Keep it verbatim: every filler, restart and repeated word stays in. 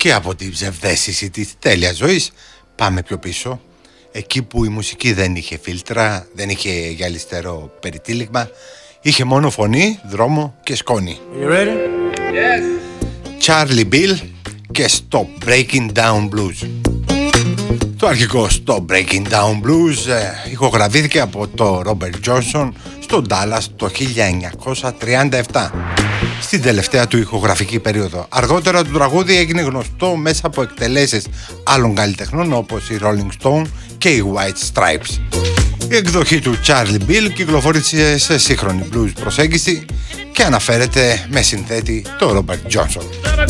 Και από την ψευδαίσθηση της τέλειας ζωής πάμε πιο πίσω, εκεί που η μουσική δεν είχε φίλτρα, δεν είχε γυαλιστερό περιτύλιγμα, είχε μόνο φωνή, δρόμο και σκόνη. You ready? Yes. Charlie Bill και Stop Breaking Down Blues. Το αρχικό Stop Breaking Down Blues ε, ηχογραφήθηκε από το Robert Johnson στο Dallas το χίλια εννιακόσια τριάντα επτά, στην τελευταία του ηχογραφική περίοδο. Αργότερα το τραγούδι έγινε γνωστό μέσα από εκτελέσεις άλλων καλλιτεχνών όπως οι Rolling Stone και οι White Stripes. Η εκδοχή του Charlie Bill κυκλοφόρησε σε σύγχρονη blues προσέγγιση και αναφέρεται με συνθέτη το Robert Johnson.